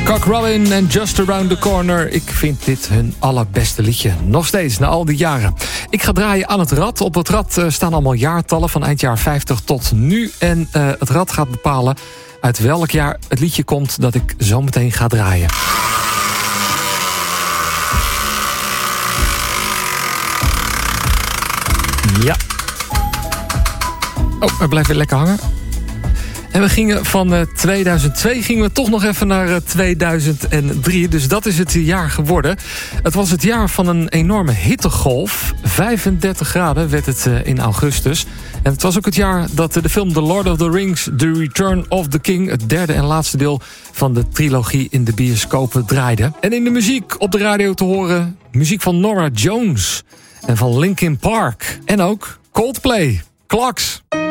Cock Robin en Just Around the Corner. Ik vind dit hun allerbeste liedje. Nog steeds, na al die jaren. Ik ga draaien aan het rad. Op het rad staan allemaal jaartallen van eind jaar 50 tot nu. En het rad gaat bepalen uit welk jaar het liedje komt dat ik zo meteen ga draaien. Ja. Oh, hij blijft weer lekker hangen. En we gingen van 2002 gingen we toch nog even naar 2003. Dus dat is het jaar geworden. Het was het jaar van een enorme hittegolf. 35 graden werd het in augustus. En het was ook het jaar dat de film The Lord of the Rings, The Return of the King, het derde en laatste deel van de trilogie, in de bioscopen draaide. En in de muziek op de radio te horen, muziek van Norah Jones en van Linkin Park. En ook Coldplay, Clocks.